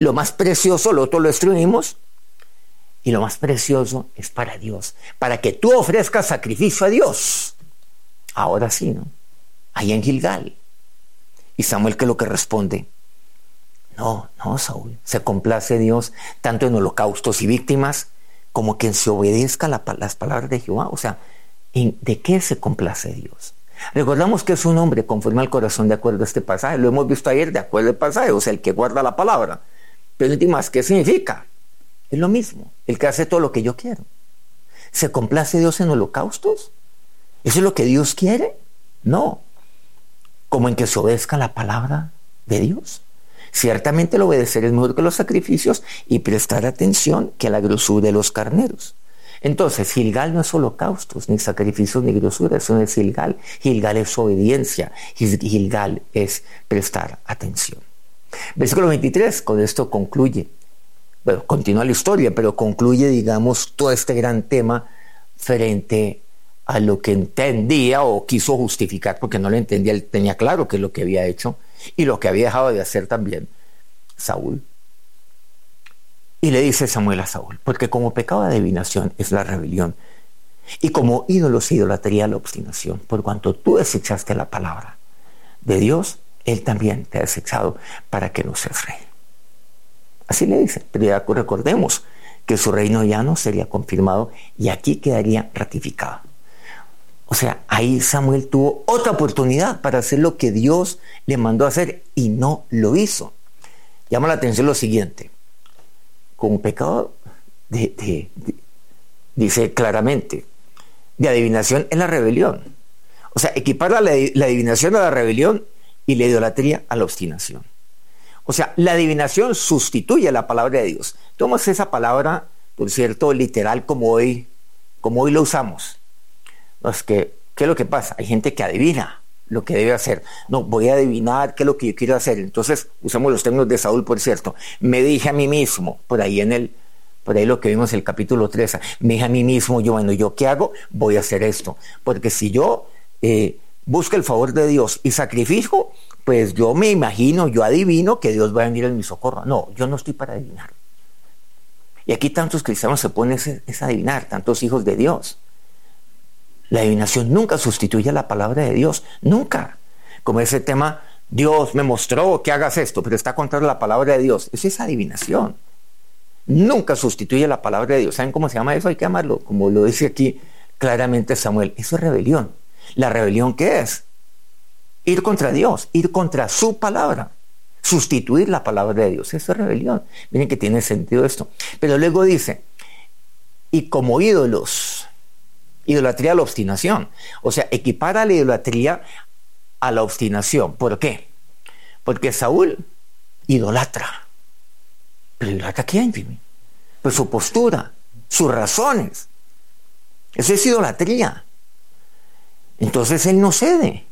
lo más precioso, lo otro lo destruimos, y lo más precioso es para Dios, para que tú ofrezcas sacrificio a Dios. Ahora sí, ¿no? Ahí en Gilgal. Y Samuel, ¿qué es lo que responde? No, Saúl, se complace Dios tanto en holocaustos y víctimas como que se obedezca las palabras de Jehová. O sea, ¿de qué se complace Dios? Recordamos que es un hombre conforme al corazón de acuerdo a este pasaje. Lo hemos visto ayer de acuerdo al pasaje, o sea, el que guarda la palabra. Pero en últimas, ¿qué significa? Es lo mismo, el que hace todo lo que yo quiero. ¿Se complace Dios en holocaustos? ¿Eso es lo que Dios quiere? No. Como en que se obedezca la palabra de Dios. Ciertamente el obedecer es mejor que los sacrificios y prestar atención que a la grosura de los carneros. Entonces, Gilgal no es holocaustos, ni sacrificios, ni grosura, eso no es Gilgal. Gilgal es obediencia, Gilgal es prestar atención. Versículo 23, con esto concluye. Bueno, continúa la historia, pero concluye, digamos, todo este gran tema frente a lo que entendía o quiso justificar, porque no lo entendía, él tenía claro qué es lo que había hecho y lo que había dejado de hacer también Saúl. Y le dice Samuel a Saúl, porque como pecado de adivinación es la rebelión, y como ídolos e idolatría la obstinación, por cuanto tú desechaste la palabra de Dios, Él también te ha desechado para que no seas rey. Así le dice, pero ya recordemos que su reino ya no sería confirmado y aquí quedaría ratificado. O sea, ahí Samuel tuvo otra oportunidad para hacer lo que Dios le mandó a hacer y no lo hizo. Llama la atención lo siguiente. Con pecado, dice claramente, de adivinación es la rebelión. O sea, equipar la adivinación a la rebelión y la idolatría a la obstinación. O sea, la adivinación sustituye la palabra de Dios. Tomamos esa palabra, por cierto, literal como hoy lo usamos. No, es que, ¿qué es lo que pasa? Hay gente que adivina lo que debe hacer. No, voy a adivinar qué es lo que yo quiero hacer. Entonces, usamos los términos de Saúl, por cierto. Me dije a mí mismo, por ahí lo que vimos en el capítulo 13, me dije a mí mismo, ¿yo qué hago? Voy a hacer esto. Porque si yo busco el favor de Dios y sacrifico, pues yo me imagino, yo adivino que Dios va a venir en mi socorro. No, yo no estoy para adivinar. Y aquí tantos cristianos se ponen a adivinar, tantos hijos de Dios. La adivinación nunca sustituye a la palabra de Dios, nunca. Como ese tema, Dios me mostró que hagas esto, pero está contrario a la palabra de Dios. Eso es adivinación. Nunca sustituye la palabra de Dios. ¿Saben cómo se llama eso? Hay que llamarlo, como lo dice aquí claramente Samuel. Eso es rebelión. ¿La rebelión qué es? Ir contra Dios, ir contra su palabra, sustituir la palabra de Dios. Eso es rebelión. Miren que tiene sentido esto. Pero luego dice, y como ídolos, idolatría a la obstinación. O sea, equipara la idolatría a la obstinación. ¿Por qué? Porque Saúl idolatra. ¿Pero idolatra quién? Pues su postura, sus razones. Eso es idolatría. Entonces él no cede.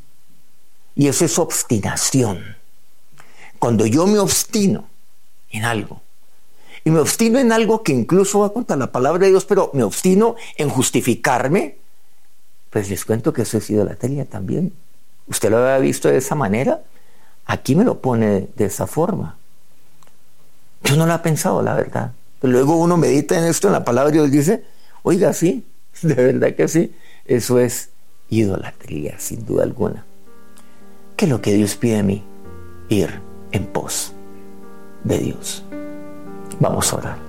Y eso es obstinación. Cuando yo me obstino en algo, y me obstino en algo que incluso va contra la palabra de Dios, pero me obstino en justificarme, pues les cuento que eso es idolatría también. ¿Usted lo había visto de esa manera? Aquí me lo pone de esa forma. Yo no lo he pensado, la verdad. Pero luego uno medita en esto, en la palabra de Dios, dice, oiga, sí, de verdad que sí. Eso es idolatría, sin duda alguna. ¿Qué es lo que Dios pide a mí? Ir en pos de Dios. Vamos a orar.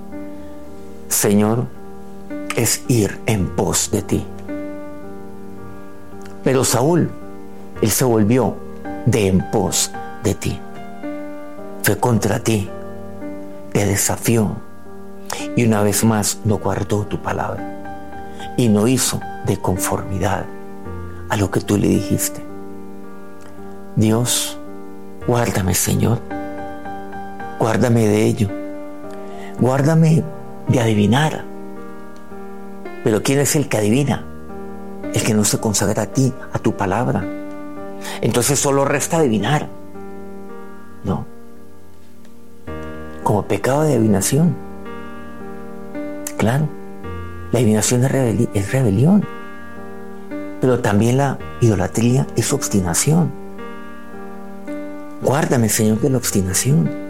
Señor, es ir en pos de ti. Pero Saúl, él se volvió de en pos de ti. Fue contra ti, te desafió y una vez más no guardó tu palabra y no hizo de conformidad a lo que tú le dijiste. Dios, guárdame, Señor, guárdame de ello, guárdame de adivinar. Pero ¿quién es el que adivina? El que no se consagra a ti, a tu palabra. Entonces solo resta adivinar. No. Como pecado de adivinación. Claro, la adivinación es rebelión. Pero también la idolatría es obstinación. Guárdame, Señor, de la obstinación.